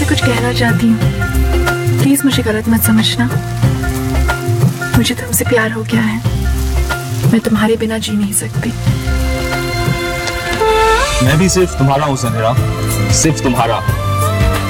कुछ कहना चाहती हूँ, प्लीज मुझे गलत मत समझना। मुझे तुमसे प्यार हो गया है, मैं तुम्हारे बिना जी नहीं सकती। मैं भी सिर्फ तुम्हारा हूँ समीरा, सिर्फ तुम्हारा।